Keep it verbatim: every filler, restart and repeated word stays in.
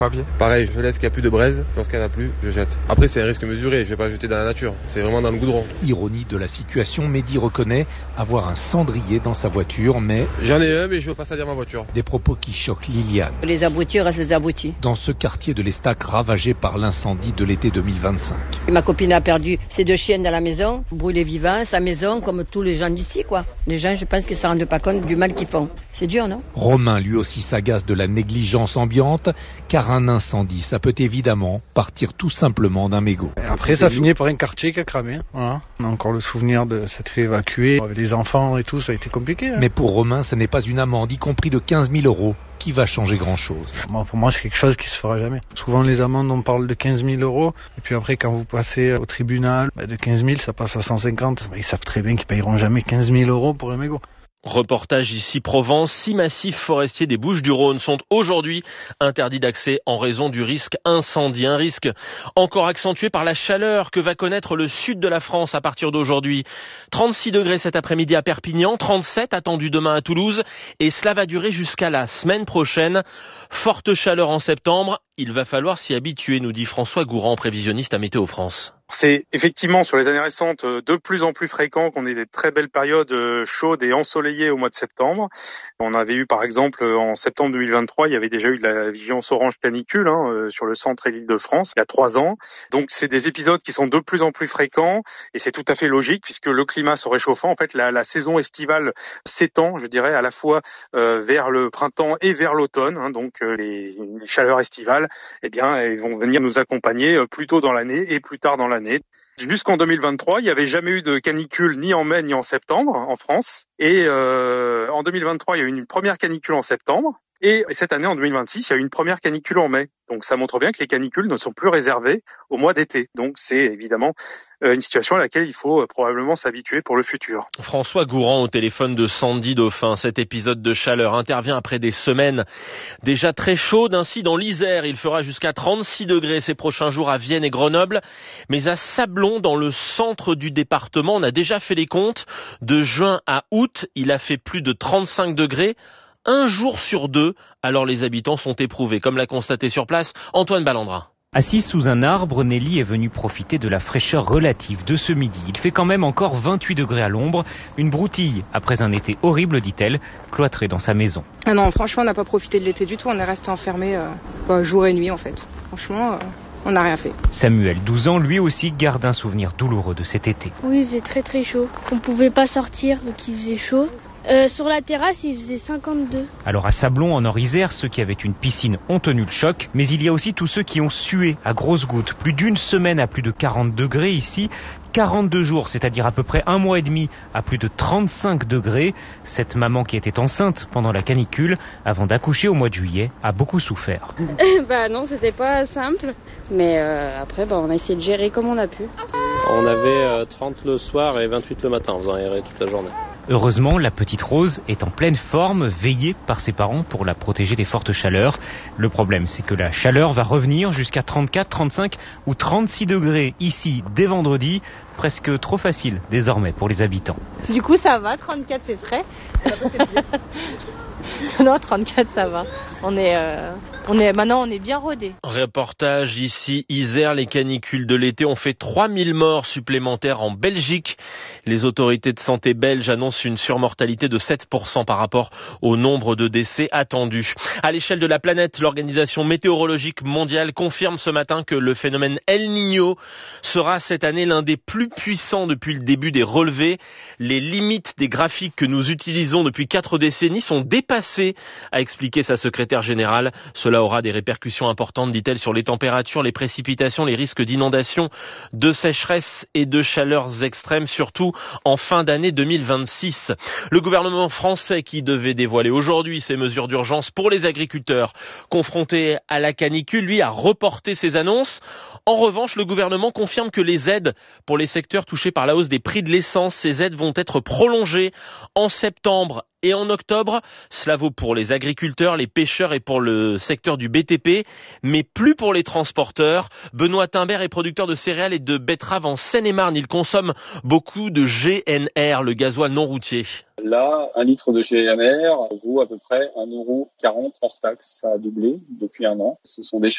Papier. Pareil, je laisse qu'il n'y a plus de braise, lorsqu'il n'y en a plus, je jette. Après, c'est un risque mesuré, je vais pas jeter dans la nature, c'est vraiment dans le goudron. Ironie de la situation, Mehdi reconnaît avoir un cendrier dans sa voiture, mais... J'en ai un, mais je veux pas salir ma voiture. Des propos qui choquent Liliane. Les abrutis restent les abrutis. Dans ce quartier de l'Estac ravagé par l'incendie de l'été deux mille vingt-cinq. Ma copine a perdu ses deux chiennes dans la maison, brûlées vivants, sa maison, comme tous les gens d'ici, quoi. Les gens, je pense qu'ils ne se rendent pas compte du mal qu'ils font. C'est dur, non? Romain, lui aussi, s'agace de la négligence ambiante, car un incendie, ça peut évidemment partir tout simplement d'un mégot. Et après, ça finit par un quartier qui a cramé. Voilà. On a encore le souvenir de s'être fait évacuer. Avec les enfants et tout, ça a été compliqué. Hein. Mais pour Romain, ce n'est pas une amende, y compris de quinze mille euros, qui va changer grand-chose. Moi, pour moi, c'est quelque chose qui se fera jamais. Souvent, les amendes, on parle de quinze mille euros. Et puis après, quand vous passez au tribunal, bah, de quinze mille, ça passe à cent cinquante. Ils savent très bien qu'ils payeront jamais quinze mille euros pour un mégot. Reportage ici Provence, six massifs forestiers des Bouches-du-Rhône sont aujourd'hui interdits d'accès en raison du risque incendie. Un risque encore accentué par la chaleur que va connaître le sud de la France à partir d'aujourd'hui. trente-six degrés cet après-midi à Perpignan, trente-sept attendus demain à Toulouse et cela va durer jusqu'à la semaine prochaine. Forte chaleur en septembre, il va falloir s'y habituer, nous dit François Gourand, prévisionniste à Météo France. C'est effectivement sur les années récentes de plus en plus fréquent qu'on ait des très belles périodes chaudes et ensoleillées au mois de septembre. On avait eu par exemple en septembre deux mille vingt-trois, il y avait déjà eu de la vigilance orange canicule hein, sur le centre et l'Île-de-France il y a trois ans. Donc c'est des épisodes qui sont de plus en plus fréquents et c'est tout à fait logique puisque le climat se réchauffant, en fait la, la saison estivale s'étend, je dirais, à la fois euh, vers le printemps et vers l'automne. Hein, donc euh, les, les chaleurs estivales, eh bien, elles vont venir nous accompagner plus tôt dans l'année et plus tard dans l'année. Jusqu'en deux mille vingt-trois, il n'y avait jamais eu de canicule ni en mai ni en septembre en France. Et euh, en deux mille vingt-trois, il y a eu une première canicule en septembre. Et cette année, en deux mille vingt-six, il y a eu une première canicule en mai. Donc ça montre bien que les canicules ne sont plus réservées au mois d'été. Donc c'est évidemment une situation à laquelle il faut probablement s'habituer pour le futur. François Gourand au téléphone de Sandy Dauphin. Cet épisode de chaleur intervient après des semaines déjà très chaudes. Ainsi, dans l'Isère, il fera jusqu'à trente-six degrés ces prochains jours à Vienne et Grenoble. Mais à Sablons, dans le centre du département, on a déjà fait les comptes. De juin à août, il a fait plus de trente-cinq degrés. Un jour sur deux, alors les habitants sont éprouvés, comme l'a constaté sur place Antoine Ballandrin. Assise sous un arbre, Nelly est venue profiter de la fraîcheur relative de ce midi. Il fait quand même encore vingt-huit degrés à l'ombre. Une broutille après un été horrible, dit-elle, cloîtrée dans sa maison. Ah non, franchement, on n'a pas profité de l'été du tout. On est resté enfermés euh, bah, jour et nuit, en fait. Franchement, euh, on n'a rien fait. Samuel, douze ans, lui aussi garde un souvenir douloureux de cet été. Oui, il faisait très très chaud. On pouvait pas sortir, donc il faisait chaud. Euh, sur la terrasse, il faisait cinquante-deux. Alors à Sablons, en Nord-Isère, ceux qui avaient une piscine ont tenu le choc, mais il y a aussi tous ceux qui ont sué à grosses gouttes. Plus d'une semaine à plus de quarante degrés ici, quarante-deux jours, c'est-à-dire à peu près un mois et demi à plus de trente-cinq degrés. Cette maman qui était enceinte pendant la canicule, avant d'accoucher au mois de juillet, a beaucoup souffert. Bah non, c'était pas simple, mais euh, après bah, on a essayé de gérer comme on a pu. On avait euh, trente le soir et vingt-huit le matin en faisant aérer toute la journée. Heureusement, la petite Rose est en pleine forme, veillée par ses parents pour la protéger des fortes chaleurs. Le problème, c'est que la chaleur va revenir jusqu'à trente-quatre, trente-cinq ou trente-six degrés ici dès vendredi. Presque trop facile désormais pour les habitants. Du coup, ça va, trente-quatre c'est frais. Non, trente-quatre ça va. On est, euh, on est, maintenant on est bien rodés. Reportage ici, Isère, les canicules de l'été ont fait trois mille morts supplémentaires en Belgique. Les autorités de santé belges annoncent une surmortalité de sept pour cent par rapport au nombre de décès attendus. À l'échelle de la planète, l'Organisation météorologique mondiale confirme ce matin que le phénomène El Niño sera cette année l'un des plus puissants depuis le début des relevés. Les limites des graphiques que nous utilisons depuis quatre décennies sont dépassées, a expliqué sa secrétaire générale. Cela aura des répercussions importantes, dit-elle, sur les températures, les précipitations, les risques d'inondation, de sécheresse et de chaleurs extrêmes, surtout en fin d'année deux mille vingt-six. Le gouvernement français, qui devait dévoiler aujourd'hui ses mesures d'urgence pour les agriculteurs confrontés à la canicule, lui a reporté ses annonces. En revanche, le gouvernement confirme que les aides pour les secteurs touchés par la hausse des prix de l'essence, ces aides vont être prolongées en septembre et en octobre. Cela vaut pour les agriculteurs, les pêcheurs et pour le secteur du B T P, mais plus pour les transporteurs. Benoît Timbert est producteur de céréales et de betteraves en Seine-et-Marne. Il consomme beaucoup de G N R, le gasoil non routier. Là, un litre de G N R vaut à peu près un euro quarante hors taxe. Ça a doublé depuis un an. Ce sont des